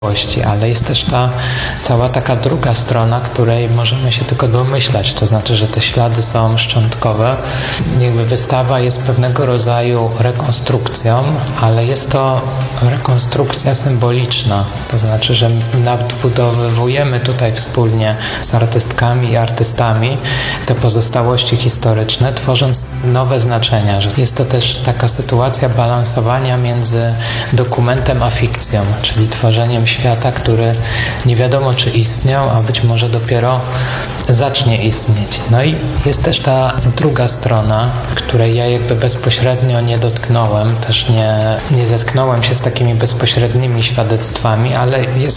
ale jest też ta cała taka druga strona, której możemy się tylko domyślać, to znaczy, że te ślady są szczątkowe. Jakby wystawa jest pewnego rodzaju rekonstrukcją, ale jest to rekonstrukcja symboliczna, to znaczy, że nadbudowujemy tutaj wspólnie z artystkami i artystami te pozostałości historyczne, tworząc nowe znaczenia, że jest to też taka sytuacja balansowania między dokumentem a fikcją, czyli tworzeniem świata, który nie wiadomo czy istniał, a być może dopiero zacznie istnieć. No i jest też ta druga strona, której ja jakby bezpośrednio nie dotknąłem, też nie zetknąłem się z takimi bezpośrednimi świadectwami, ale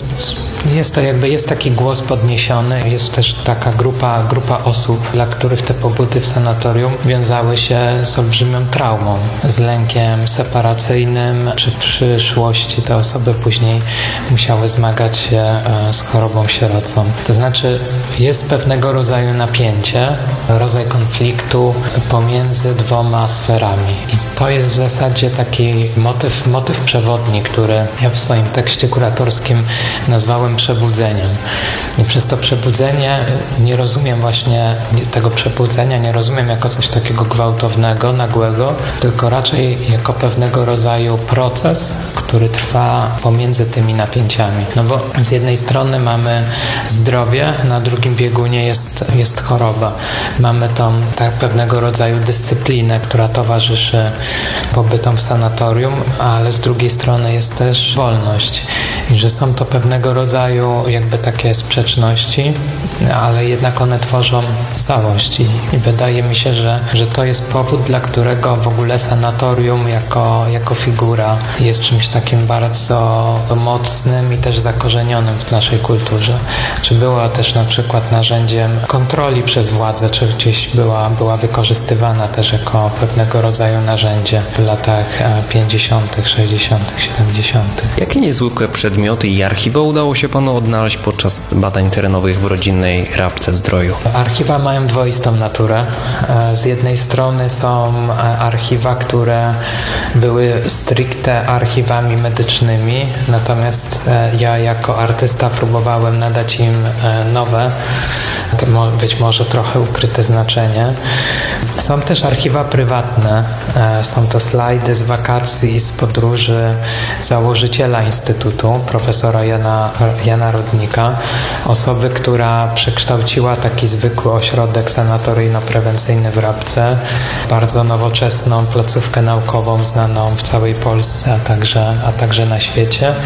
jest taki głos podniesiony, jest też taka grupa osób, dla których te pobyty w sanatorium wiązały się z olbrzymią traumą, z lękiem separacyjnym, czy w przyszłości te osoby później musiały zmagać się z chorobą sierocą. To znaczy jest pewnego rodzaju napięcie, rodzaj konfliktu pomiędzy dwoma sferami. I to jest w zasadzie taki motyw przewodni, który ja w swoim tekście kuratorskim nazwałem przebudzeniem. I przez to przebudzenie nie rozumiem właśnie tego przebudzenia, nie rozumiem jako coś takiego gwałtownego, nagłego, tylko raczej jako pewnego rodzaju proces, który trwa pomiędzy tymi napięciami. No bo z jednej strony mamy zdrowie, na drugim biegunie jest choroba. Mamy tą pewnego rodzaju dyscyplinę, która towarzyszy pobytom w sanatorium, ale z drugiej strony jest też wolność. I że są to pewnego rodzaju jakby takie sprzeczności, ale jednak one tworzą całość. I wydaje mi się, że to jest powód, dla którego w ogóle sanatorium jako figura jest czymś takim bardzo mocnym i też zakorzenionym w naszej kulturze. Czy była też na przykład narzędziem kontroli przez władzę, czy gdzieś była wykorzystywana też jako pewnego rodzaju narzędzie w latach 50., 60., 70. Jakie niezwykłe przedmioty i archiwa udało się panu odnaleźć podczas badań terenowych w rodzinnej Rabce-Zdroju? Archiwa mają dwoistą naturę. Z jednej strony są archiwa, które były stricte archiwami medycznymi, natomiast ja jako artysta próbowałem nadać im nowe, być może trochę ukryte znaczenie. Są też archiwa prywatne. Są to slajdy z wakacji i z podróży założyciela Instytutu, profesora Jana Rodnika, osoby, która przekształciła taki zwykły ośrodek sanatoryjno-prewencyjny w Rabce, bardzo nowoczesną placówkę naukową znaną w całej Polsce, a także na świecie.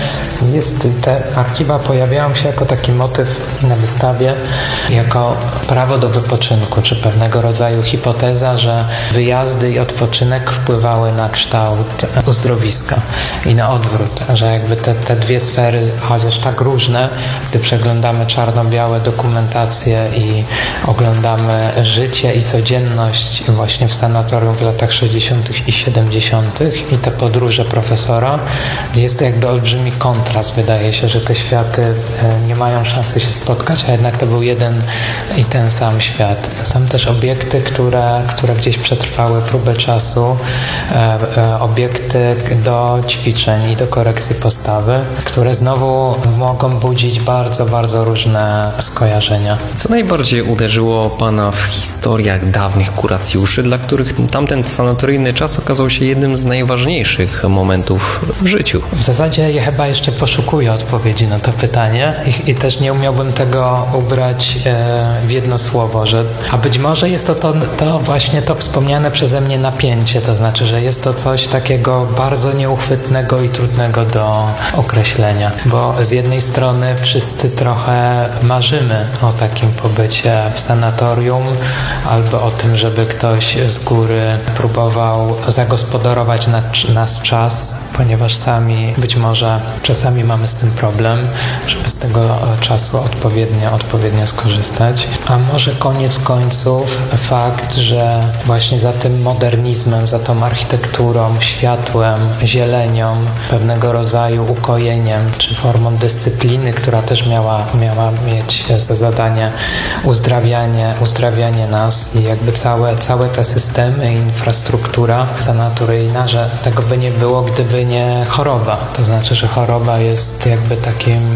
Te archiwa pojawiają się jako taki motyw na wystawie, jako prawo do wypoczynku, czy pewnego rodzaju hipoteza, że wyjazdy i odpoczynek wpływały na kształt uzdrowiska i na odwrót, że jakby te dwie sfery, chociaż tak różne, gdy przeglądamy czarno-białe dokumentacje i oglądamy życie i codzienność właśnie w sanatorium w latach 60. i 70. i te podróże profesora, jest to jakby olbrzymi kontrast. Wydaje się, że te światy nie mają szansy się spotkać, a jednak to był jeden i ten sam świat. Są też obiekty, które gdzieś przetrwały próbę czasu, obiekty do ćwiczeń i do korekcji postawy, które znowu mogą budzić bardzo, bardzo różne skojarzenia. Co najbardziej uderzyło pana w historiach dawnych kuracjuszy, dla których tamten sanatoryjny czas okazał się jednym z najważniejszych momentów w życiu? W zasadzie ja chyba jeszcze poszukuję odpowiedzi na to pytanie i też nie umiałbym tego ubrać w jedno słowo, a być może jest to właśnie to wspomniane przeze mnie napięcie, to znaczy, że jest to coś takiego bardzo nieuchwytnego i trudnego do określenia, bo z jednej strony wszyscy trochę marzymy o takim pobycie w sanatorium albo o tym, żeby ktoś z góry próbował zagospodarować nasz czas, ponieważ sami być może czasami mamy z tym problem, żeby z tego czasu odpowiednio skorzystać. A może koniec końców fakt, że właśnie za tym modernizmem, za tą architekturą, światłem, zielenią, pewnego rodzaju ukojeniem czy formą dyscypliny, która też miała mieć za zadanie uzdrawianie nas i jakby całe te systemy i infrastruktura sanatoryjna, że tego by nie było, gdyby nie choroba. To znaczy, że choroba jest jakby takim